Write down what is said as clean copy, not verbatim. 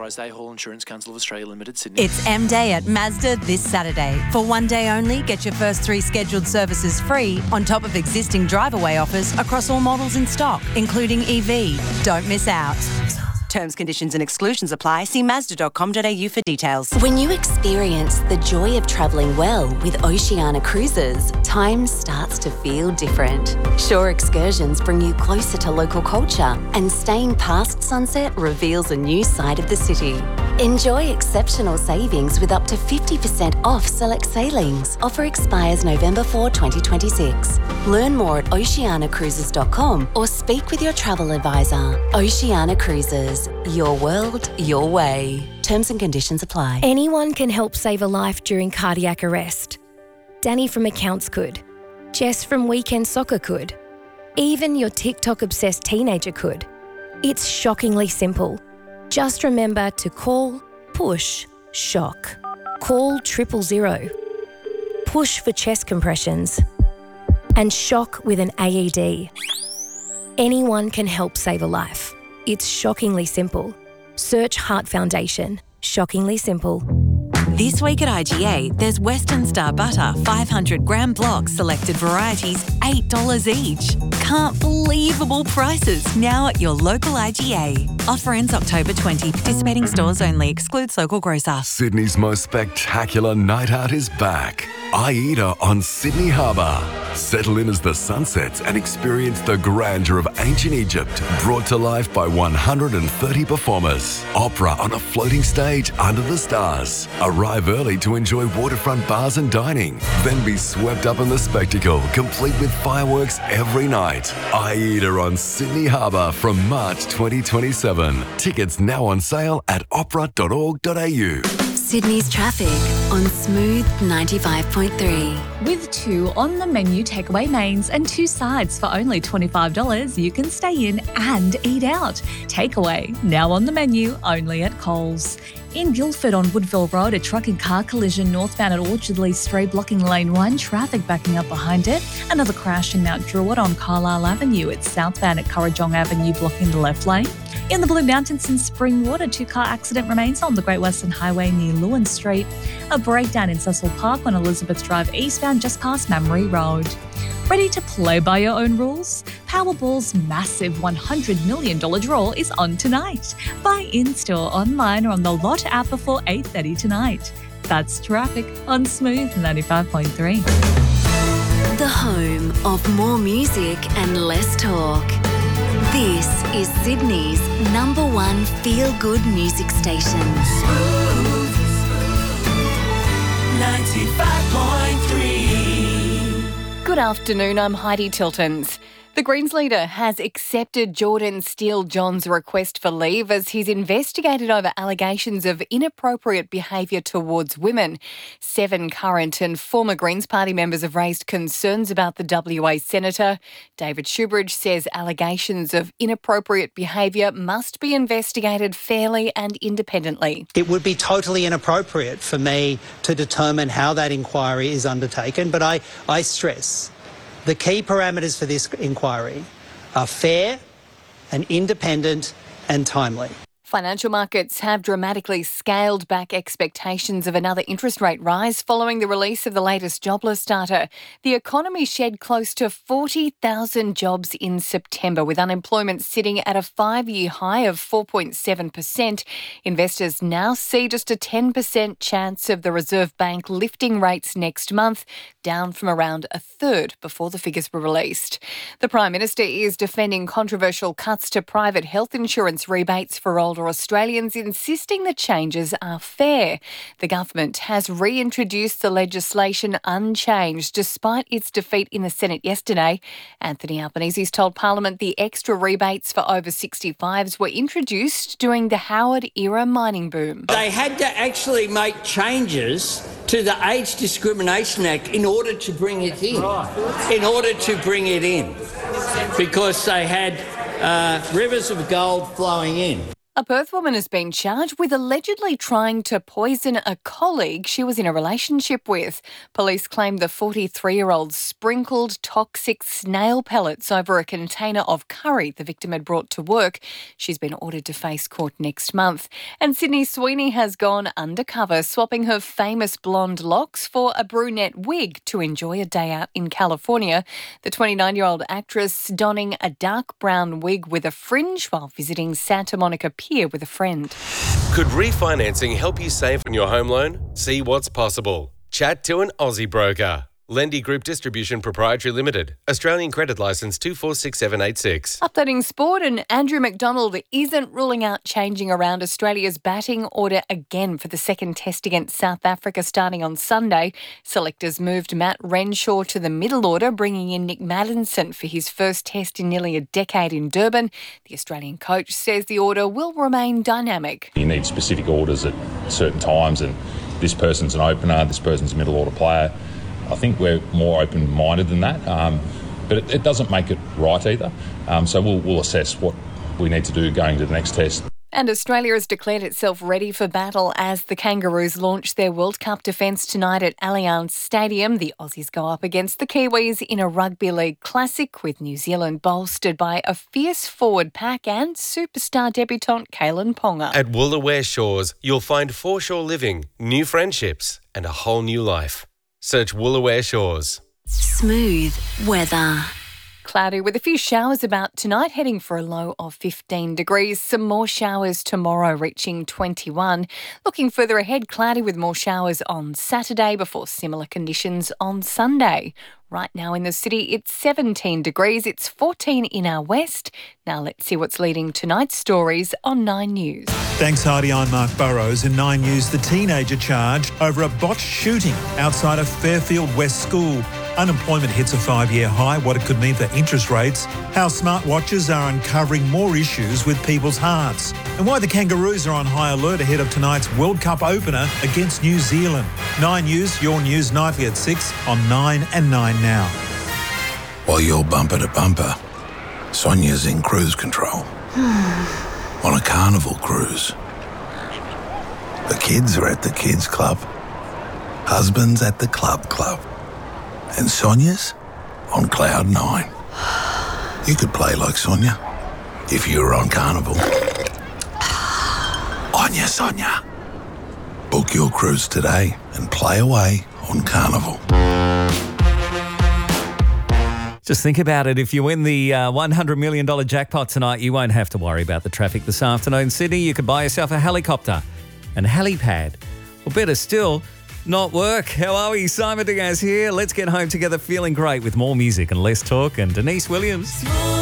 Authorised A Hall Insurance Council of Australia Limited, Sydney. It's M-Day at Mazda this Saturday. For one day only, get your first 3 scheduled services free on top of existing drive-away offers across all models in stock, including EV. Don't miss out. Terms, conditions and exclusions apply. See Mazda.com.au for details. When you experience the joy of travelling well with Oceania Cruises, time starts to feel different. Shore excursions bring you closer to local culture, and staying past sunset reveals a new side of the city. Enjoy exceptional savings with up to 50% off select sailings. Offer expires November 4, 2026. Learn more at oceaniacruises.com or speak with your travel advisor. Oceania Cruises. Your world, your way. Terms and conditions apply. Anyone can help save a life during cardiac arrest. Danny from accounts could. Jess from weekend soccer could. Even your TikTok-obsessed teenager could. It's shockingly simple. Just remember to call, push, shock. Call 000. Push for chest compressions. And shock with an AED. Anyone can help save a life. It's shockingly simple. Search Heart Foundation. Shockingly simple. This week at IGA, there's Western Star Butter 500 gram blocks, selected varieties, $8 each. Can't believable prices now at your local IGA. Offer ends October 20. Participating stores only. Excludes local grocer. Sydney's most spectacular night out is back. AIDA on Sydney Harbour. Settle in as the sun sets and experience the grandeur of ancient Egypt, brought to life by 130 performers. Opera on a floating stage under the stars. Arrive early to enjoy waterfront bars and dining. Then be swept up in the spectacle, complete with fireworks every night. AIDA on Sydney Harbour from March 2027. Tickets now on sale at opera.org.au. Sydney's traffic on Smooth 95.3. With 2 on the menu takeaway mains and 2 sides for only $25, you can stay in and eat out. Takeaway, now on the menu, only at Coles. In Guildford on Woodville Road, a truck and car collision northbound at Orchard Lee Stray blocking lane 1, traffic backing up behind it. Another crash in Mount Druitt on Carlisle Avenue. It's southbound at Currajong Avenue blocking the left lane. In the Blue Mountains in Springwood, a 2-car accident remains on the Great Western Highway near Lewin Street. A breakdown in Cecil Park on Elizabeth Drive eastbound just past Mamre Road. Ready to play by your own rules? Powerball's massive $100 million draw is on tonight. Buy in-store, online or on the Lot app before 8:30 tonight. That's traffic on Smooth 95.3. The home of more music and less talk. This is Sydney's #1 feel-good music station. Smooth 95.3. Good afternoon, I'm Heidi Tiltons. The Greens leader has accepted Jordan Steele-John's request for leave as he's investigated over allegations of inappropriate behaviour towards women. 7 current and former Greens Party members have raised concerns about the WA Senator. David Shoebridge says allegations of inappropriate behaviour must be investigated fairly and independently. It would be totally inappropriate for me to determine how that inquiry is undertaken, but I stress the key parameters for this inquiry are fair and independent and timely. Financial markets have dramatically scaled back expectations of another interest rate rise following the release of the latest jobless data. The economy shed close to 40,000 jobs in September, with unemployment sitting at a 5-year high of 4.7%. Investors now see just a 10% chance of the Reserve Bank lifting rates next month, down from around a third before the figures were released. The Prime Minister is defending controversial cuts to private health insurance rebates for older Australians, insisting the changes are fair. The government has reintroduced the legislation unchanged despite its defeat in the Senate yesterday. Anthony Albanese's told Parliament the extra rebates for over 65s were introduced during the Howard-era mining boom. They had to actually make changes to the Age Discrimination Act in order to bring it in. Because they had rivers of gold flowing in. A Perth woman has been charged with allegedly trying to poison a colleague she was in a relationship with. Police claim the 43-year-old sprinkled toxic snail pellets over a container of curry the victim had brought to work. She's been ordered to face court next month. And Sydney Sweeney has gone undercover, swapping her famous blonde locks for a brunette wig to enjoy a day out in California. The 29-year-old actress donning a dark brown wig with a fringe while visiting Santa Monica Pier with a friend. Could refinancing help you save on your home loan? See what's possible. Chat to an Aussie broker. Lendy Group Distribution Proprietary Limited. Australian credit licence 246786. Updating sport, and Andrew McDonald isn't ruling out changing around Australia's batting order again for the second test against South Africa starting on Sunday. Selectors moved Matt Renshaw to the middle order, bringing in Nick Maddinson for his first test in nearly a decade in Durban. The Australian coach says the order will remain dynamic. You need specific orders at certain times, and this person's an opener, this person's a middle order player. I think we're more open-minded than that, but it doesn't make it right either. So we'll assess what we need to do going to the next test. And Australia has declared itself ready for battle as the Kangaroos launch their World Cup defence tonight at Allianz Stadium. The Aussies go up against the Kiwis in a Rugby League Classic, with New Zealand bolstered by a fierce forward pack and superstar debutant Kalen Ponga. At Woolaware Shores, you'll find foreshore living, new friendships and a whole new life. Search Woolaware Shores. Smooth weather. Cloudy with a few showers about tonight, heading for a low of 15 degrees. Some more showers tomorrow, reaching 21. Looking further ahead, cloudy with more showers on Saturday before similar conditions on Sunday. Right now in the city, it's 17 degrees. It's 14 in our west. Now let's see what's leading tonight's stories on 9 News. Thanks, Heidi. I'm Mark Burrows. In 9 News, the teenager charged over a botched shooting outside of Fairfield West School. Unemployment hits a 5-year high, what it could mean for interest rates, how smartwatches are uncovering more issues with people's hearts, and why the Kangaroos are on high alert ahead of tonight's World Cup opener against New Zealand. 9 News, your news nightly at 6 on 9 and 9 now. While you're bumper to bumper, Sonia's in cruise control. On a carnival cruise. The kids are at the kids club. Husband's at the club. And Sonia's on cloud 9. You could play like Sonia if you were on Carnival. Onya, Sonia. Book your cruise today and play away on Carnival. Just think about it. If you win the $100 million jackpot tonight, you won't have to worry about the traffic this afternoon in Sydney. You could buy yourself a helicopter, an helipad, or better still, not work. How are we? Simon Diaz here. Let's get home together feeling great with more music and less talk, and Denise Williams.